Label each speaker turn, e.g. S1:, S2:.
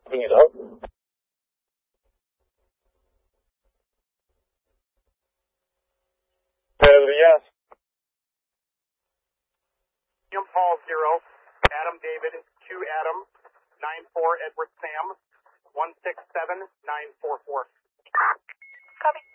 S1: Bring it up. Yes.
S2: Paul 0, Adam David 2 Adam 94 Edward Sam 167944.
S3: Copy.